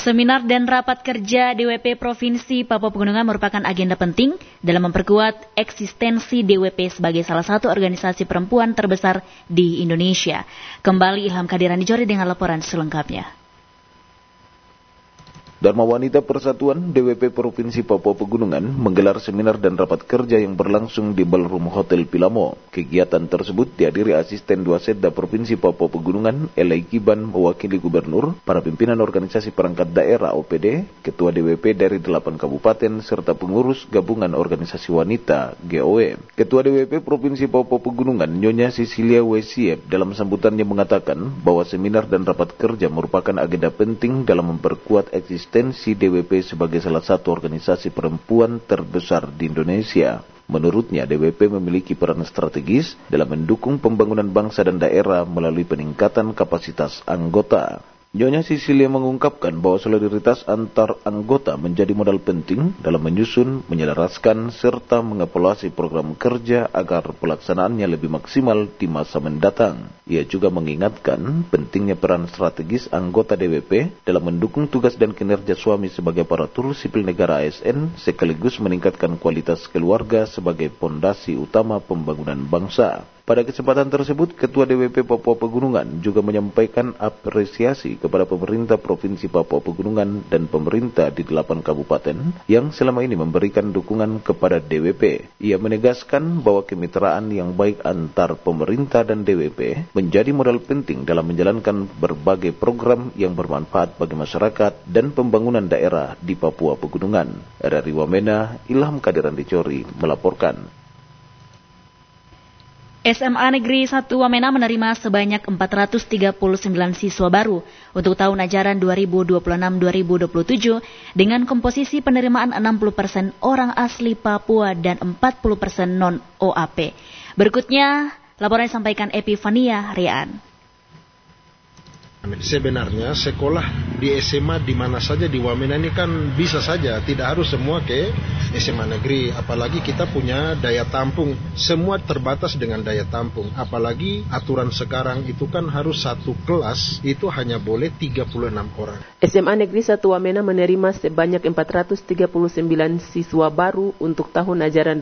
Seminar dan rapat kerja DWP Provinsi Papua Pegunungan merupakan agenda penting dalam memperkuat eksistensi DWP sebagai salah satu organisasi perempuan terbesar di Indonesia. Kembali Ilham Kadiran Dijori dengan laporan selengkapnya. Dharma Wanita Persatuan DWP Provinsi Papua Pegunungan menggelar seminar dan rapat kerja yang berlangsung di Ballroom Hotel Pilamo. Kegiatan tersebut dihadiri Asisten Dua Setda Provinsi Papua Pegunungan, Elai Kiban, mewakili Gubernur, para pimpinan organisasi perangkat daerah OPD, Ketua DWP dari 8 kabupaten, serta pengurus gabungan organisasi wanita GOE. Ketua DWP Provinsi Papua Pegunungan, Nyonya Cecilia Wesiep, dalam sambutannya mengatakan bahwa seminar dan rapat kerja merupakan agenda penting dalam memperkuat eksistensi DWP sebagai salah satu organisasi perempuan terbesar di Indonesia. Menurutnya, DWP memiliki peran strategis dalam mendukung pembangunan bangsa dan daerah melalui peningkatan kapasitas anggota. Nyonya Cecilia mengungkapkan bahwa solidaritas antar anggota menjadi modal penting dalam menyusun, menyelaraskan, serta mengevaluasi program kerja agar pelaksanaannya lebih maksimal di masa mendatang. Ia juga mengingatkan pentingnya peran strategis anggota DWP dalam mendukung tugas dan kinerja suami sebagai aparatur sipil negara ASN, sekaligus meningkatkan kualitas keluarga sebagai pondasi utama pembangunan bangsa. Pada kesempatan tersebut, Ketua DWP Papua Pegunungan juga menyampaikan apresiasi kepada pemerintah Provinsi Papua Pegunungan dan pemerintah di 8 kabupaten yang selama ini memberikan dukungan kepada DWP. Ia menegaskan bahwa kemitraan yang baik antar pemerintah dan DWP menjadi modal penting dalam menjalankan berbagai program yang bermanfaat bagi masyarakat dan pembangunan daerah di Papua Pegunungan. Dari Wamena, Ilham Kadiran Dijori melaporkan. SMA Negeri 1 Wamena menerima sebanyak 439 siswa baru untuk tahun ajaran 2026-2027 dengan komposisi penerimaan 60% orang asli Papua dan 40% non-OAP. Berikutnya, laporan disampaikan Epifania Rian. Sebenarnya sekolah di SMA di mana saja di Wamena ini kan bisa saja, tidak harus semua ke SMA negeri. Apalagi kita punya daya tampung, semua terbatas dengan daya tampung. Apalagi aturan sekarang itu kan harus satu kelas itu hanya boleh 36 orang. SMA Negeri 1 Wamena menerima sebanyak 439 siswa baru untuk tahun ajaran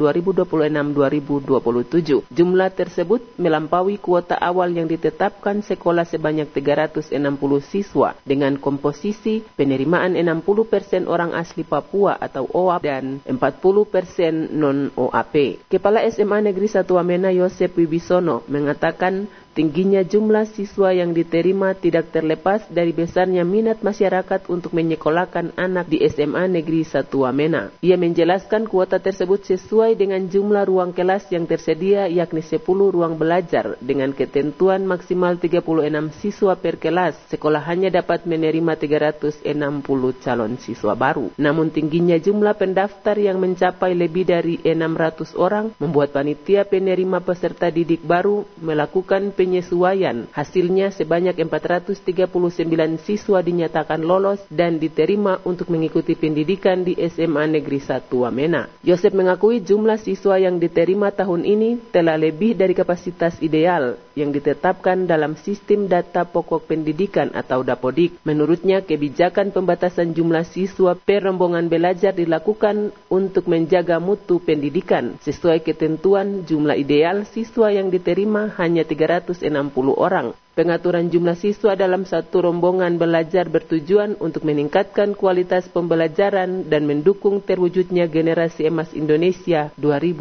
2026-2027. Jumlah tersebut melampaui kuota awal yang ditetapkan sekolah sebanyak 360 siswa dengan komposisi penerimaan 60% orang asli Papua atau OAP dan 40% non-OAP. Kepala SMA Negeri 1 Wamena Yosep Wibisono mengatakan tingginya jumlah siswa yang diterima tidak terlepas dari besarnya minat masyarakat untuk menyekolahkan anak di SMA Negeri 1 Wamena. Ia menjelaskan kuota tersebut sesuai dengan jumlah ruang kelas yang tersedia, yakni 10 ruang belajar dengan ketentuan maksimal 36 siswa per kelas. Sekolah hanya dapat menerima 360 calon siswa baru. Namun tingginya jumlah pendaftar yang mencapai lebih dari 600 orang membuat panitia penerima peserta didik baru melakukan penyesuaian. Hasilnya sebanyak 439 siswa dinyatakan lolos dan diterima untuk mengikuti pendidikan di SMA Negeri 1 Wamena. Yosep mengakui jumlah siswa yang diterima tahun ini telah lebih dari kapasitas ideal yang ditetapkan dalam sistem data pokok pendidikan atau Dapodik. Menurutnya, kebijakan pembatasan jumlah siswa per rombongan belajar dilakukan untuk menjaga mutu pendidikan. Sesuai ketentuan jumlah ideal siswa yang diterima hanya 360 orang. Pengaturan jumlah siswa dalam satu rombongan belajar bertujuan untuk meningkatkan kualitas pembelajaran dan mendukung terwujudnya generasi emas Indonesia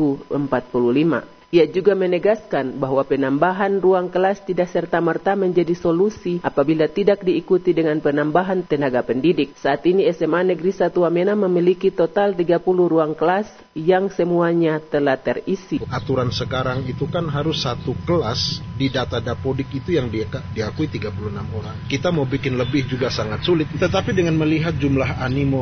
2045. Ia juga menegaskan bahwa penambahan ruang kelas tidak serta-merta menjadi solusi apabila tidak diikuti dengan penambahan tenaga pendidik. Saat ini SMA Negeri 1 Wamena memiliki total 30 ruang kelas yang semuanya telah terisi. Aturan sekarang itu kan harus satu kelas di data Dapodik itu yang diakui 36 orang. Kita mau bikin lebih juga sangat sulit. Tetapi dengan melihat jumlah animo